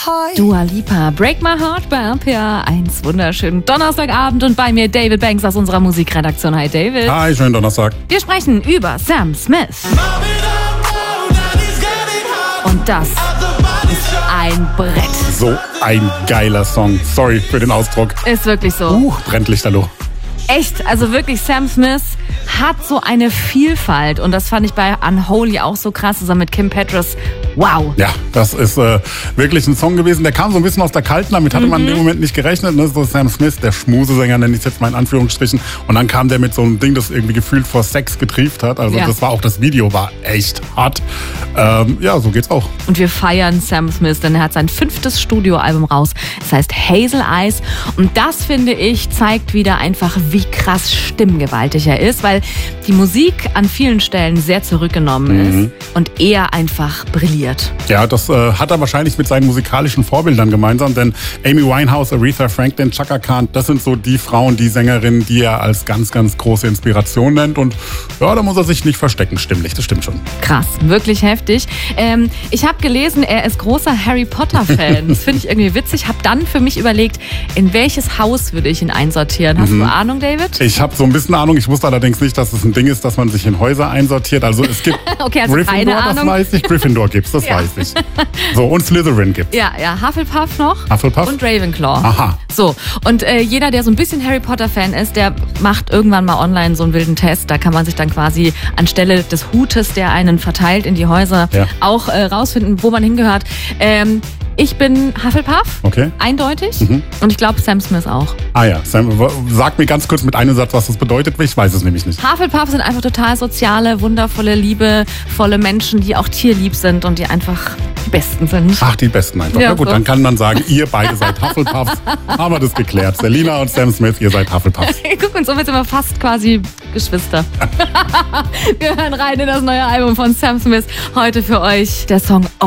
Dua Lipa, Break My Heart bei RPA 1. Wunderschönen Donnerstagabend und bei mir David Banks aus unserer Musikredaktion. Hi David. Hi, schönen Donnerstag. Wir sprechen über Sam Smith. Und das ist ein Brett. So ein geiler Song. Sorry für den Ausdruck. Ist wirklich so. Brennt Lichterloh. Echt, also wirklich, Sam Smith hat so eine Vielfalt und das fand ich bei Unholy auch so krass, zusammen mit Kim Petras. Wow. Ja, das ist wirklich ein Song gewesen, der kam so ein bisschen aus der Kalten, damit hatte man in dem Moment nicht gerechnet. Ne? So Sam Smith, der Schmusesänger, nenne ich es jetzt mal in Anführungsstrichen. Und dann kam der mit so einem Ding, das irgendwie gefühlt vor Sex getrieft hat. Also das war auch, das Video war echt hart. Ja, so geht's auch. Und wir feiern Sam Smith, denn er hat sein 5. Studioalbum raus. Das heißt Hazel Eyes. Und das, finde ich, zeigt wieder einfach, wie krass stimmgewaltig er ist, weil die Musik an vielen Stellen sehr zurückgenommen ist und er einfach brilliert. Ja, das hat er wahrscheinlich mit seinen musikalischen Vorbildern gemeinsam, denn Amy Winehouse, Aretha Franklin, Chaka Khan, das sind so die Frauen, die Sängerinnen, die er als ganz, ganz große Inspiration nennt. Und ja, da muss er sich nicht verstecken, stimmlich, das stimmt schon. Krass, wirklich heftig. Ich habe gelesen, er ist großer Harry Potter-Fan. Das finde ich irgendwie witzig. Habe dann für mich überlegt, in welches Haus würde ich ihn einsortieren? Hast du Ahnung, David? Ich habe so ein bisschen Ahnung. Ich wusste allerdings nicht, dass es ein Ding ist, dass man sich in Häuser einsortiert. Also es gibt okay, also Gryffindor, keine Ahnung. das weiß ich. Gryffindor gibt's, das weiß ich. So, und Slytherin gibt's. Ja, Hufflepuff noch. Hufflepuff? Und Ravenclaw. Aha. So, und jeder, der so ein bisschen Harry Potter-Fan ist, der macht irgendwann mal online so einen wilden Test. Da kann man sich dann quasi anstelle des Hutes, der einen verteilt in die Häuser, auch rausfinden, wo man hingehört. Ich bin Hufflepuff, eindeutig. Und ich glaube, Sam Smith auch. Ah ja, Sam, sag mir ganz kurz mit einem Satz, was das bedeutet. Ich weiß es nämlich nicht. Hufflepuff sind einfach total soziale, wundervolle, liebevolle Menschen, die auch tierlieb sind und die einfach die Besten sind. Ach, die Besten einfach. Ja, gut, dann kann man sagen, ihr beide seid Hufflepuffs. Haben wir das geklärt. Selina und Sam Smith, ihr seid Hufflepuffs. Guck uns, jetzt sind wir fast quasi Geschwister. Wir hören rein in das neue Album von Sam Smith. Heute für euch der Song